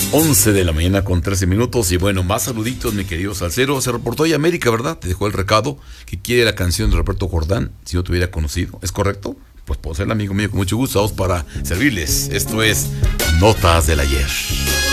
11 de la mañana con 13 minutos. Y bueno, más saluditos, mi querido Salcero. Se reportó hoy América, ¿verdad? Te dejó el recado que quiere la canción de Roberto Jordán, si no te hubiera conocido. ¿Es correcto? Pues puedo ser amigo mío con mucho gusto. Vamos para servirles. Esto es Notas del Ayer.